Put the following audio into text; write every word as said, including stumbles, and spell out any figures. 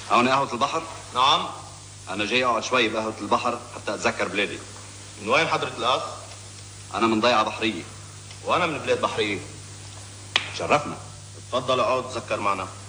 هون قهوة البحر؟ نعم. أنا جاي أقعد شوي بقهوة البحر حتى أتذكر بلادي. من وين حضرة الأخ؟ أنا من ضيعة بحرية. وأنا من بلاد بحرية. شرفنا. تفضل اقعد تذكر معنا.